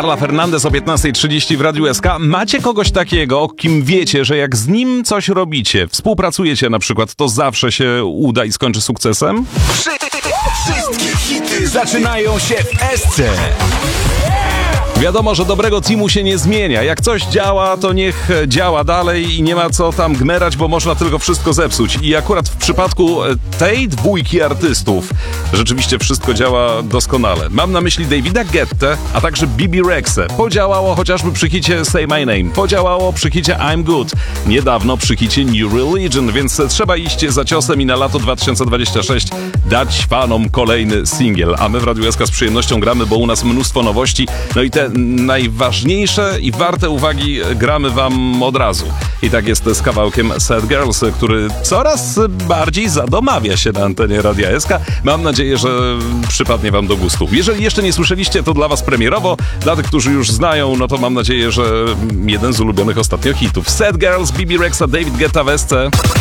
Carla Fernandez o 15:30 w Radiu SK. Macie kogoś takiego, o kim wiecie, że jak z nim coś robicie, współpracujecie na przykład, to zawsze się uda i skończy sukcesem? Wszystkie hity zaczynają się w SC. Wiadomo, że dobrego teamu się nie zmienia. Jak coś działa, to niech działa dalej i nie ma co tam gmerać, bo można tylko wszystko zepsuć. I akurat w przypadku tej dwójki artystów rzeczywiście wszystko działa doskonale. Mam na myśli Davida Guettę, a także Bebe Rexę. Podziałało chociażby przy hicie Say My Name. Podziałało przy hicie I'm Good. Niedawno przy hicie New Religion, więc trzeba iść za ciosem i na lato 2026 dać fanom kolejny singiel. A my w Radiu SK z przyjemnością gramy, bo u nas mnóstwo nowości. No i te najważniejsze i warte uwagi gramy wam od razu. I tak jest z kawałkiem Sad Girls, który coraz bardziej zadomawia się na antenie Radia SK. Mam nadzieję, że przypadnie wam do gustu. Jeżeli jeszcze nie słyszeliście, to dla was premierowo. Dla tych, którzy już znają, no to mam nadzieję, że jeden z ulubionych ostatnio hitów. Sad Girls, Bebe Rexha, David Guetta w SC.